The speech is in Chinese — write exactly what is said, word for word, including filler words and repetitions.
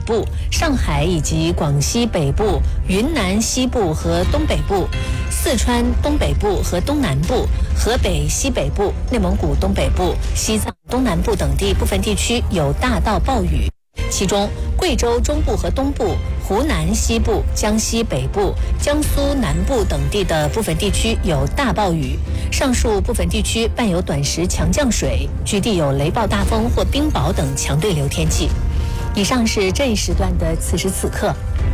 部、上海以及广西北部、云南西部和东北部、四川东北部和东南部、河北西北部、内蒙古东北部、西藏东南部等地部分地区有大到暴雨，其中贵州中部和东部、湖南西部、江西北部、江苏南部等地的部分地区有大暴雨，上述部分地区伴有短时强降水，局地有雷暴大风或冰雹等强对流天气。以上是这一时段的此时此刻。